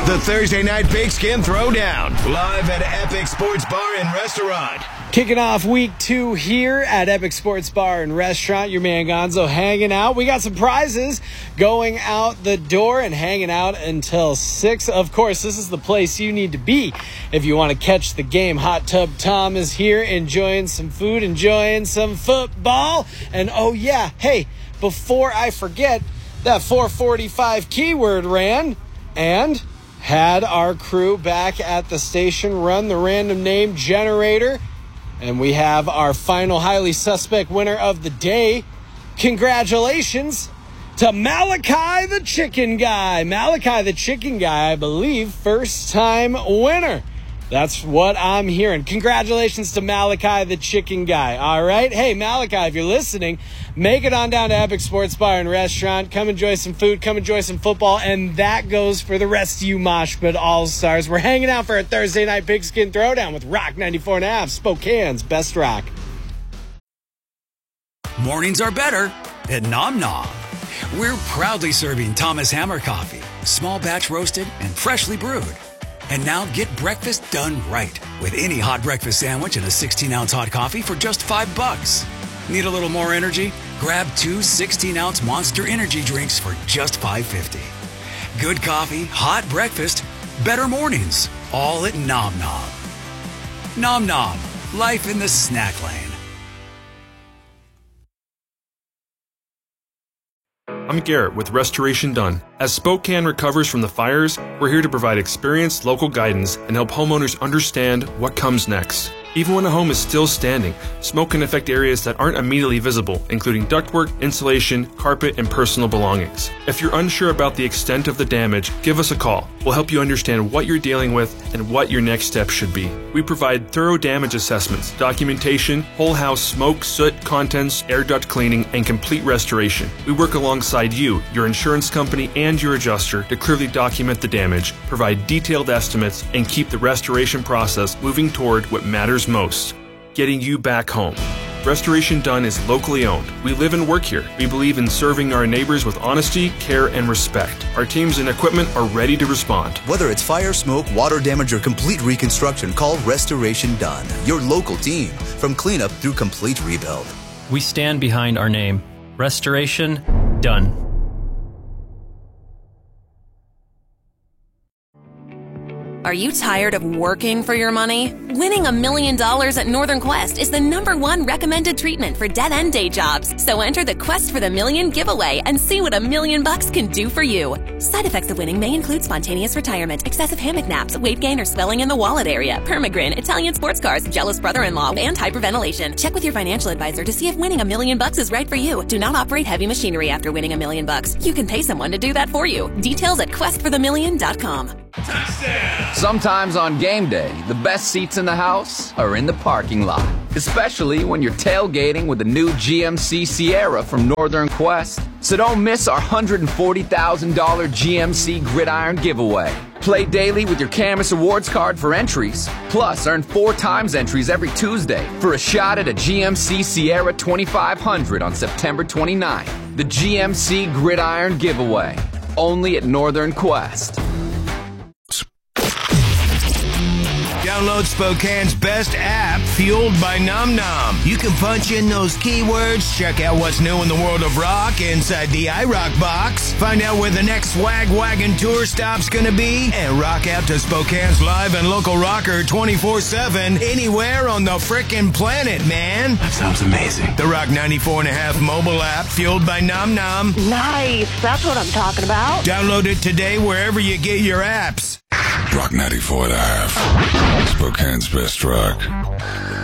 The Thursday Night Pigskin Throwdown, live at Epic Sports Bar and Restaurant. Kicking off week 2 here at Epic Sports Bar and Restaurant. Your man Gonzo hanging out. We got some prizes going out the door and hanging out until 6. Of course, this is the place you need to be if you want to catch the game. Hot Tub Tom is here enjoying some food, enjoying some football. And oh yeah, hey, before I forget, that 445 keyword ran and had our crew back at the station run the random name generator. And we have our final highly suspect winner of the day. Congratulations to Malachi the Chicken Guy. Malachi the Chicken Guy, I believe, first time winner. That's what I'm hearing. Congratulations to Malachi the Chicken Guy. All right. Hey, Malachi, if you're listening, make it on down to Epic Sports Bar and Restaurant. Come enjoy some food. Come enjoy some football. And that goes for the rest of you Mosh Pit All-Stars. We're hanging out for a Thursday Night Pigskin Throwdown with Rock 94.5, Spokane's best rock. Mornings are better at Nom Nom. We're proudly serving Thomas Hammer coffee, small batch roasted and freshly brewed. And now get breakfast done right with any hot breakfast sandwich and a 16-ounce hot coffee for just $5. Need a little more energy? Grab 2 16-ounce Monster Energy drinks for just $5.50. Good coffee, hot breakfast, better mornings, all at Nom Nom. Nom Nom, life in the snack lane. I'm Garrett with Restoration Done. As Spokane recovers from the fires, we're here to provide experienced local guidance and help homeowners understand what comes next. Even when a home is still standing, smoke can affect areas that aren't immediately visible, including ductwork, insulation, carpet, and personal belongings. If you're unsure about the extent of the damage, give us a call. We'll help you understand what you're dealing with and what your next step should be. We provide thorough damage assessments, documentation, whole house smoke, soot, contents, air duct cleaning, and complete restoration. We work alongside you, your insurance company, and your adjuster to clearly document the damage, provide detailed estimates, and keep the restoration process moving toward what matters most, getting you back home. Restoration Done is locally owned. We live and work here. We believe in serving our neighbors with honesty, care, and respect. Our teams and equipment are ready to respond. Whether it's fire, smoke, water damage, or complete reconstruction, call Restoration Done, your local team, from cleanup through complete rebuild. We stand behind our name. Restoration Done. Are you tired of working for your money? Winning $1 million at Northern Quest is the #1 recommended treatment for dead-end day jobs. So enter the Quest for the Million giveaway and see what $1 million can do for you. Side effects of winning may include spontaneous retirement, excessive hammock naps, weight gain or swelling in the wallet area, permagrin, Italian sports cars, jealous brother-in-law, and hyperventilation. Check with your financial advisor to see if winning $1 million is right for you. Do not operate heavy machinery after winning $1 million. You can pay someone to do that for you. Details at questforthemillion.com. Touchdown! Sometimes on game day, the best seats in the house are in the parking lot. Especially when you're tailgating with the new GMC Sierra from Northern Quest. So don't miss our $140,000 GMC Gridiron giveaway. Play daily with your Camus Awards card for entries. Plus, earn 4 times entries every Tuesday for a shot at a GMC Sierra 2500 on September 29th. The GMC Gridiron giveaway. Only at Northern Quest. Download Spokane's best app, fueled by Nom Nom. You can punch in those keywords, check out what's new in the world of rock inside the iRock box, find out where the next Swag Wagon tour stop's gonna be, and rock out to Spokane's live and local rocker 24/7 anywhere on the frickin' planet, man. That sounds amazing. The Rock 94.5 mobile app, fueled by Nom Nom. Nice, that's what I'm talking about. Download it today wherever you get your apps. Rock 94.5. Spokane's best rock.